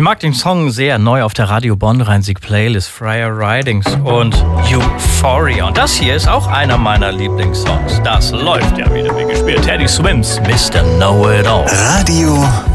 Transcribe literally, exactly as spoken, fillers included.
mag den Song sehr, neu auf der Radio Bonn Rhein-Sieg Playlist, Friar Ridings und Euphoria. Und das hier ist auch einer meiner Lieblingssongs. Das läuft ja wieder wie gespielt. Teddy Swims, Mister Know-It-All. Radio